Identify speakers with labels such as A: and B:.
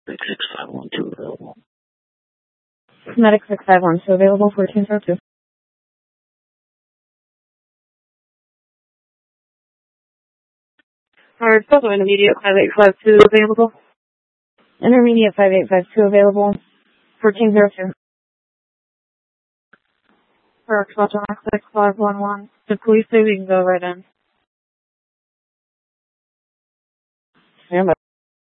A: 6512 available.
B: Medic 6512 available for 202. Alright, also intermediate 5852 available. Intermediate 5852 available for 202. For Xbox 6511. The police say we can go right in. Stand by.